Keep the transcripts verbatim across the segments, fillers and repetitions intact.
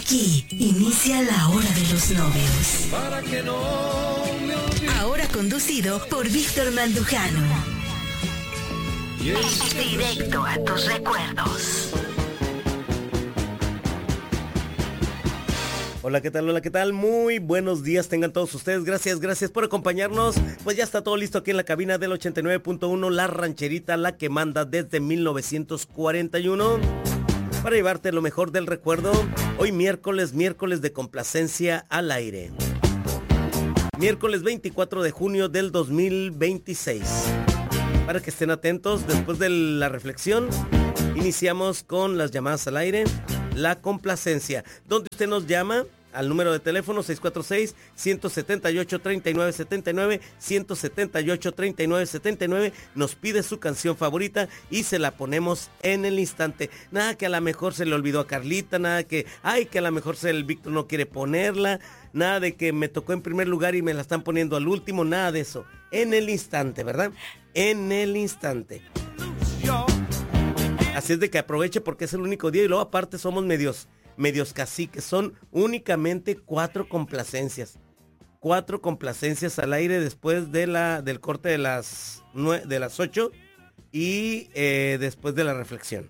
Aquí inicia la hora de los novios. Para que no me olvide. Ahora conducido por Víctor Mandujano. Directo a tus recuerdos. Hola, ¿qué tal? Hola, ¿qué tal? Muy buenos días tengan todos ustedes. Gracias, gracias por acompañarnos. Pues ya está todo listo aquí en la cabina del ochenta y nueve punto uno, La Rancherita, la que manda desde mil novecientos cuarenta y uno. Para llevarte lo mejor del recuerdo. Hoy miércoles, miércoles de complacencia al aire. Miércoles veinticuatro de junio del dos mil veintiséis. Para que estén atentos, después de la reflexión, iniciamos con las llamadas al aire. La complacencia, donde usted nos llama al número de teléfono seis cuatro seis, uno siete ocho, tres nueve siete nueve, uno siete ocho, tres nueve siete nueve, nos pide su canción favorita y se la ponemos en el instante. Nada que a lo mejor se le olvidó a Carlita, nada que, ay, que a lo mejor el Víctor no quiere ponerla, nada de que me tocó en primer lugar y me la están poniendo al último, nada de eso. En el instante, ¿verdad? En el instante. Así es de que aproveche porque es el único día y luego aparte somos medios, medios caciques. Son únicamente cuatro complacencias. Cuatro complacencias al aire después de la, del corte de las, nueve, de las ocho y eh, después de la reflexión.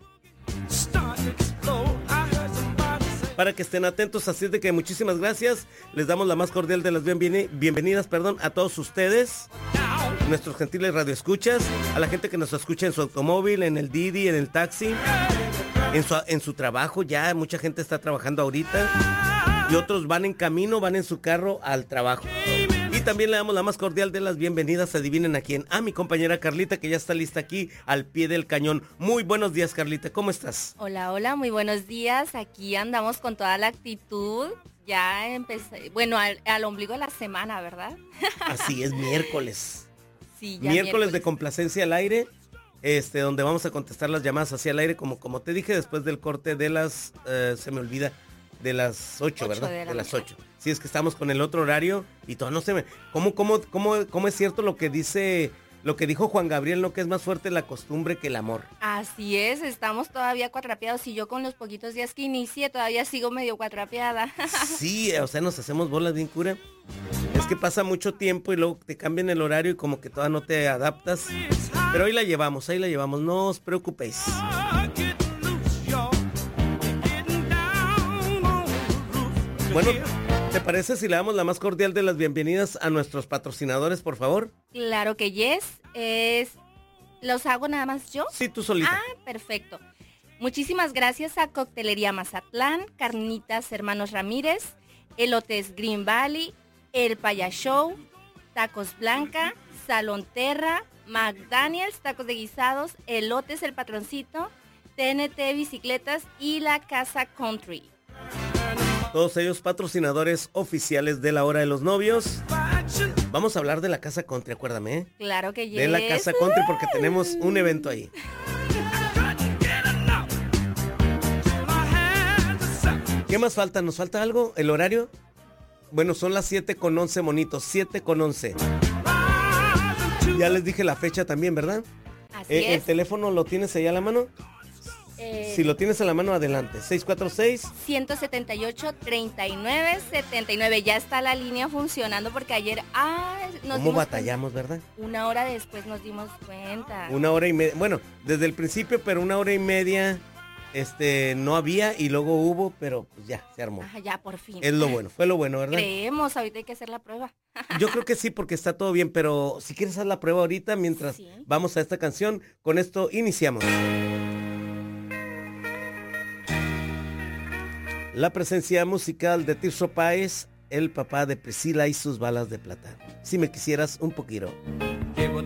Para que estén atentos, así es de que muchísimas gracias. Les damos la más cordial de las bienveni- bienvenidas perdón, a todos ustedes. Nuestros gentiles radioescuchas, a la gente que nos escucha en su automóvil, en el Didi, en el taxi, en su, en su trabajo, ya mucha gente está trabajando ahorita y otros van en camino, van en su carro al trabajo. Y también le damos la más cordial de las bienvenidas, adivinen a quién, a mi compañera Carlita, que ya está lista aquí al pie del cañón. Muy buenos días, Carlita, ¿cómo estás? Hola, hola, muy buenos días, aquí andamos con toda la actitud. Ya empecé, bueno, al, al ombligo de la semana, ¿verdad? Así es, miércoles. Sí, ya miércoles, miércoles de complacencia al aire, este, donde vamos a contestar las llamadas hacia el aire, como, como te dije, después del corte de las, uh, se me olvida, de las ocho, Ocho ¿verdad? de la De las mañana. ocho. Sí, es que estamos con el otro horario y todo no se me... ¿Cómo, cómo, cómo, cómo es cierto lo que dice, lo que dijo Juan Gabriel, no? Que es más fuerte la costumbre que el amor. Así es, estamos todavía cuatrapeados y yo con los poquitos días que inicié todavía sigo medio cuatrapeada. Sí, o sea, nos hacemos bolas bien cura. Es que pasa mucho tiempo y luego te cambian el horario y como que todavía no te adaptas. Pero ahí la llevamos, ahí la llevamos, no os preocupéis. Bueno, ¿te parece si le damos la más cordial de las bienvenidas a nuestros patrocinadores, por favor? Claro que yes, es... ¿Los hago nada más yo? Sí, tú solita. Ah, perfecto. Muchísimas gracias a Coctelería Mazatlán, Carnitas Hermanos Ramírez, Elotes Green Valley, El Paya Show, Tacos Blanca, Salón Terra, McDaniels, Tacos de Guisados, Elotes El Patroncito, T N T Bicicletas y La Casa Country. Todos ellos patrocinadores oficiales de la hora de los novios. Vamos a hablar de la Casa Country, acuérdame, ¿eh? Claro que yes. De la Casa Country porque tenemos un evento ahí. ¿Qué más falta? ¿Nos falta algo? ¿El horario? Bueno, son las siete con once, monitos. siete con once. Ya les dije la fecha también, ¿verdad? Así Eh, ¿El es. teléfono lo tienes ahí a la mano? Eh, Si lo tienes a la mano, adelante. seis cuatro seis. ciento setenta y ocho, treinta y nueve, setenta y nueve. Ya está la línea funcionando porque ayer ah, nos ¿Cómo dimos batallamos, verdad? cuenta. Una hora después nos dimos cuenta. Una hora y media. Bueno, desde el principio, pero una hora y media este, no había y luego hubo, pero pues ya, se armó. Ajá, ya por fin. Es lo bueno, fue lo bueno, ¿verdad? Creemos, ahorita hay que hacer la prueba. Yo creo que sí, porque está todo bien, pero si quieres hacer la prueba ahorita mientras Sí. vamos a esta canción, con esto iniciamos. La presencia musical de Tirso Páez, el papá de Priscila y sus balas de plata. Si me quisieras un poquito.